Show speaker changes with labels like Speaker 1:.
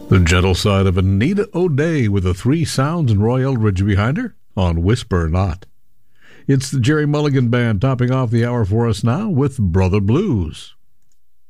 Speaker 1: The gentle side of Anita O'Day with the three sounds and Roy Eldridge behind her on Whisper Not. It's the Jerry Mulligan Band topping off the hour for us now with Brother Blues.